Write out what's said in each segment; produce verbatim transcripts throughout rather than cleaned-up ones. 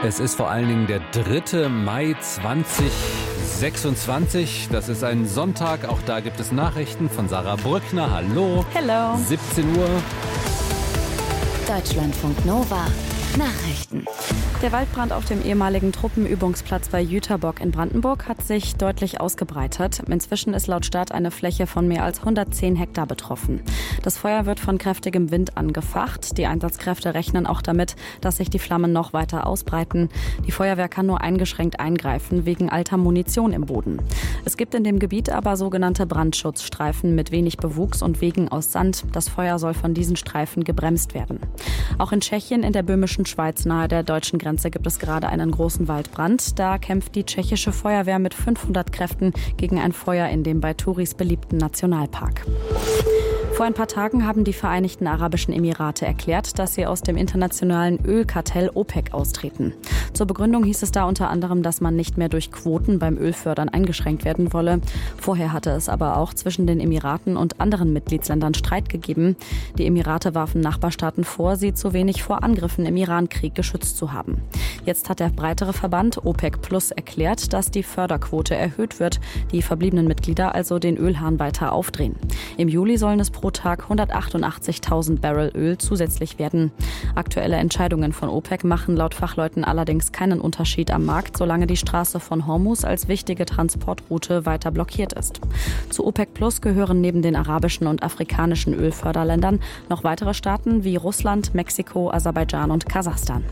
Es ist vor allen Dingen der dritte Mai zweitausendsechsundzwanzig. Das ist ein Sonntag. Auch da gibt es Nachrichten von Sarah Brückner. Hallo. Hello. siebzehn Uhr. Deutschlandfunk Nova. Nachrichten. Der Waldbrand auf dem ehemaligen Truppenübungsplatz bei Jüterbock in Brandenburg hat sich deutlich ausgebreitet. Inzwischen ist laut Stadt eine Fläche von mehr als hundertzehn Hektar betroffen. Das Feuer wird von kräftigem Wind angefacht. Die Einsatzkräfte rechnen auch damit, dass sich die Flammen noch weiter ausbreiten. Die Feuerwehr kann nur eingeschränkt eingreifen, wegen alter Munition im Boden. Es gibt in dem Gebiet aber sogenannte Brandschutzstreifen mit wenig Bewuchs und Wegen aus Sand. Das Feuer soll von diesen Streifen gebremst werden. Auch in Tschechien, in der böhmischen Schweiz nahe der deutschen Grenze, gibt es gerade einen großen Waldbrand. Da kämpft die tschechische Feuerwehr mit fünfhundert Kräften gegen ein Feuer in dem bei Touris beliebten Nationalpark. Vor ein paar Tagen haben die Vereinigten Arabischen Emirate erklärt, dass sie aus dem internationalen Ölkartell OPEC austreten. Zur Begründung hieß es da unter anderem, dass man nicht mehr durch Quoten beim Ölfördern eingeschränkt werden wolle. Vorher hatte es aber auch zwischen den Emiraten und anderen Mitgliedsländern Streit gegeben. Die Emirate warfen Nachbarstaaten vor, sie zu wenig vor Angriffen im Irankrieg geschützt zu haben. Jetzt hat der breitere Verband OPEC Plus erklärt, dass die Förderquote erhöht wird, die verbliebenen Mitglieder also den Ölhahn weiter aufdrehen. Im Juli sollen es pro Tag hundertachtundachtzigtausend Barrel Öl zusätzlich werden. Aktuelle Entscheidungen von OPEC machen laut Fachleuten allerdings keinen Unterschied am Markt, solange die Straße von Hormuz als wichtige Transportroute weiter blockiert ist. Zu OPEC Plus gehören neben den arabischen und afrikanischen Ölförderländern noch weitere Staaten wie Russland, Mexiko, Aserbaidschan und Kasachstan.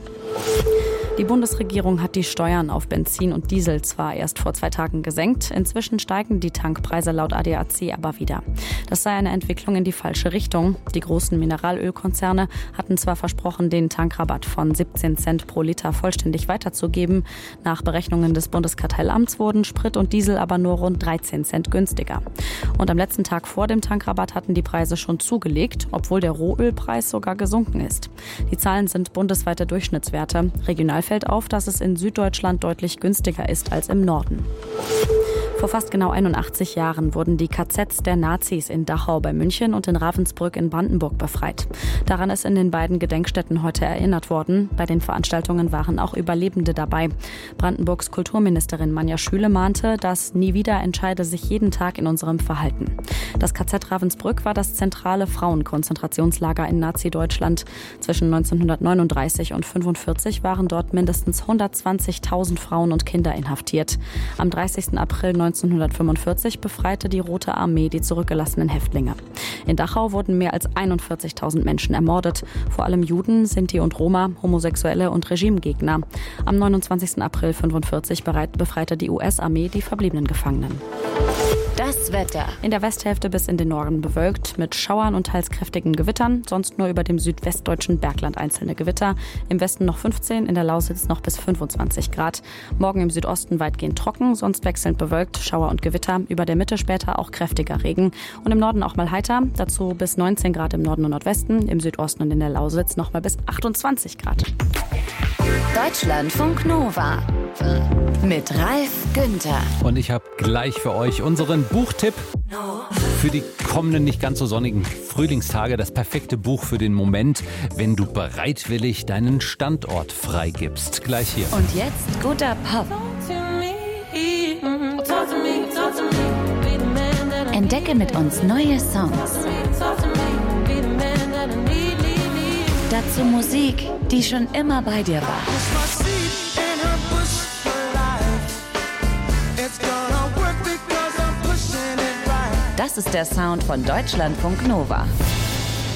Die Bundesregierung hat die Steuern auf Benzin und Diesel zwar erst vor zwei Tagen gesenkt, inzwischen steigen die Tankpreise laut A D A C aber wieder. Das sei eine Entwicklung in die falsche Richtung. Die großen Mineralölkonzerne hatten zwar versprochen, den Tankrabatt von siebzehn Cent pro Liter vollständig weiterzugeben. Nach Berechnungen des Bundeskartellamts wurden Sprit und Diesel aber nur rund dreizehn Cent günstiger. Und am letzten Tag vor dem Tankrabatt hatten die Preise schon zugelegt, obwohl der Rohölpreis sogar gesunken ist. Die Zahlen sind bundesweite Durchschnittswerte. Regional fällt auf, dass es in Süddeutschland deutlich günstiger ist als im Norden. Vor fast genau einundachtzig Jahren wurden die K Zs der Nazis in Dachau bei München und in Ravensbrück in Brandenburg befreit. Daran ist in den beiden Gedenkstätten heute erinnert worden. Bei den Veranstaltungen waren auch Überlebende dabei. Brandenburgs Kulturministerin Manja Schüle mahnte, dass nie wieder entscheide sich jeden Tag in unserem Verhalten. Das K Z Ravensbrück war das zentrale Frauenkonzentrationslager in Nazi-Deutschland. Zwischen neunzehnhundertneununddreißig und fünfundvierzig waren dort mindestens hundertzwanzigtausend Frauen und Kinder inhaftiert. Am dreißigsten April neunzehnhundertfünfundvierzig befreite die Rote Armee die zurückgelassenen Häftlinge. In Dachau wurden mehr als einundvierzigtausend Menschen ermordet. Vor allem Juden, Sinti und Roma, Homosexuelle und Regimegegner. Am neunundzwanzigsten April fünfundvierzig befreite die U S-Armee die verbliebenen Gefangenen. Das Wetter. In der Westhälfte bis in den Norden bewölkt mit Schauern und teils kräftigen Gewittern. Sonst nur über dem südwestdeutschen Bergland einzelne Gewitter. Im Westen noch fünfzehn, in der Lausitz noch bis fünfundzwanzig Grad. Morgen im Südosten weitgehend trocken, sonst wechselnd bewölkt, Schauer und Gewitter. Über der Mitte später auch kräftiger Regen. Und im Norden auch mal heiter. Dazu bis neunzehn Grad im Norden und Nordwesten. Im Südosten und in der Lausitz noch mal bis achtundzwanzig Grad. Deutschlandfunk Nova. Mit Ralf Günther. Und ich habe gleich für euch unseren Buchtipp für die kommenden nicht ganz so sonnigen Frühlingstage. Das perfekte Buch für den Moment, wenn du bereitwillig deinen Standort freigibst. Gleich hier. Und jetzt guter Pop. Entdecke mit uns neue Songs. Dazu Musik, die schon immer bei dir war. Das ist der Sound von Deutschlandfunk Nova.